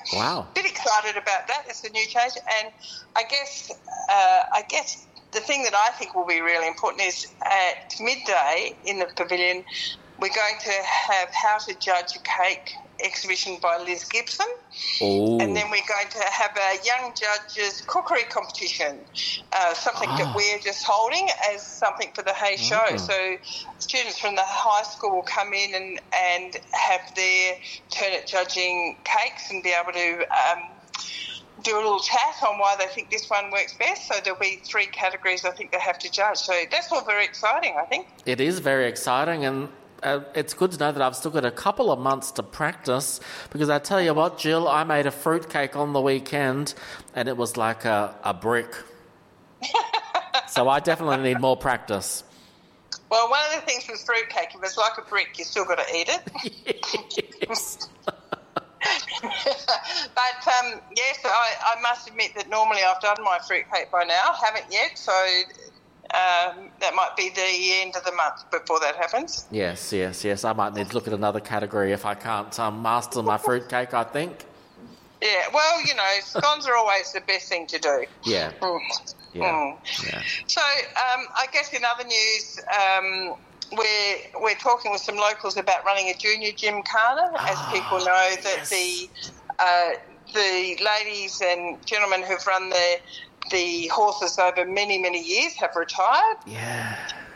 Wow. A bit excited about that. It's a new change. And I guess the thing that I think will be really important is at midday in the pavilion, we're going to have How to Judge a Cake exhibition by Liz Gibson. Oh. And then we're going to have a young judges cookery competition, something that we're just holding as something for the Hay Show. So students from the high school will come in and have their turn at judging cakes and be able to do a little chat on why they think this one works best. So there'll be 3 categories I think they have to judge. So that's all very exciting, I think. It is very exciting, and it's good to know that I've still got a couple of months to practice, because I tell you what, Jill, I made a fruitcake on the weekend and it was like a brick. So I definitely need more practice. Well, one of the things with fruitcake, if it's like a brick, you still got to eat it. Yes. But, yes, I must admit that normally I've done my fruitcake by now. Haven't yet, so that might be the end of the month before that happens. Yes. I might need to look at another category if I can't master my fruitcake, I think. Yeah, well, scones are always the best thing to do. Yeah. Yeah. So, I guess in other news, we're talking with some locals about running a junior gymkhana. As people know, that the ladies and gentlemen who've run the horses over many, many years have retired. Yeah.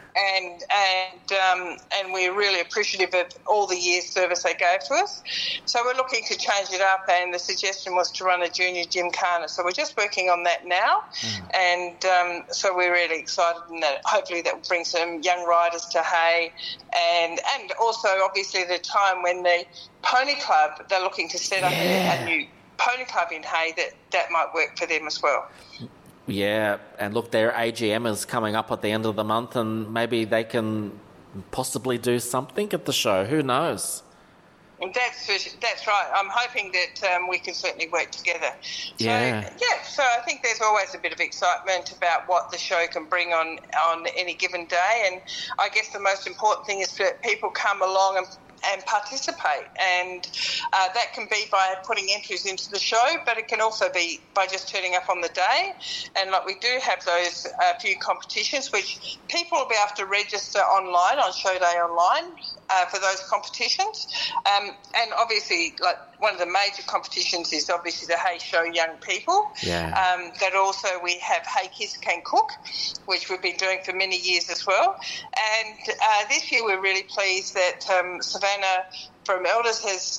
And we're really appreciative of all the years' service they gave to us. So we're looking to change it up, and the suggestion was to run a junior gymkhana. So we're just working on that now, and so we're really excited, and that hopefully that will bring some young riders to Hay, and also obviously the time when the pony club, they're looking to set up a new pony club in Hay, that might work for them as well. Yeah, and look, their AGM is coming up at the end of the month, and maybe they can possibly do something at the show. Who knows? That's right. I'm hoping that we can certainly work together. So I think there's always a bit of excitement about what the show can bring on any given day, and I guess the most important thing is that people come along and participate, and that can be by putting entries into the show, but it can also be by just turning up on the day. And we do have those few competitions which people will be able to register online on Show Day Online for those competitions, and obviously one of the major competitions is obviously the Hay Show Young People. That also we have Hay Kiss Can Cook, which we've been doing for many years as well. And this year we're really pleased that Savannah from Elders has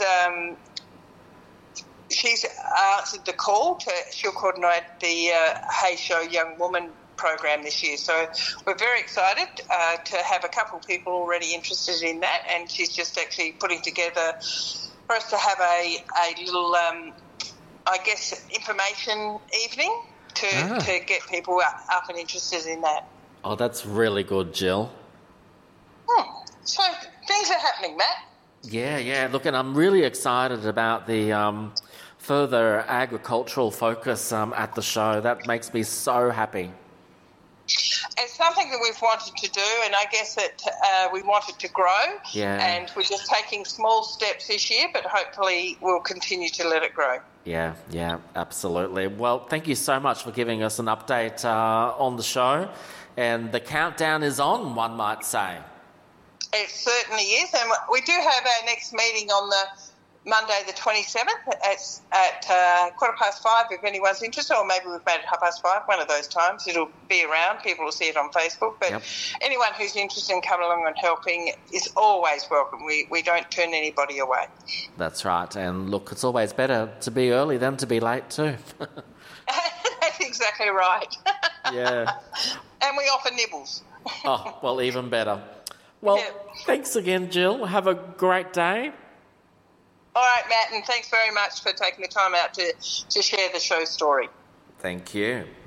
she's answered the call. She'll coordinate the Hay Show Young Woman program this year. So we're very excited to have a couple of people already interested in that, and she's just actually putting together for us to have a little, information evening to get people up and interested in that. Oh, that's really good, Jill. So things are happening, Matt. Yeah. Look, and I'm really excited about the further agricultural focus at the show. That makes me so happy. It's something that we've wanted to do, and I guess that we wanted to grow. Yeah. And we're just taking small steps this year, but hopefully we'll continue to let it grow. Yeah, absolutely. Well, thank you so much for giving us an update on the show. And the countdown is on, one might say. It certainly is. And we do have our next meeting on the Monday the 27th. It's at 5:15 if anyone's interested, or maybe we've made it 5:30, one of those times. It'll be around. People will see it on Facebook. But anyone who's interested in coming along and helping is always welcome. We don't turn anybody away. That's right. And look, it's always better to be early than to be late too. That's exactly right. Yeah. And we offer nibbles. Oh, well, even better. Well, thanks again, Jill. Have a great day. All right, Matt, and thanks very much for taking the time out to share the show story. Thank you.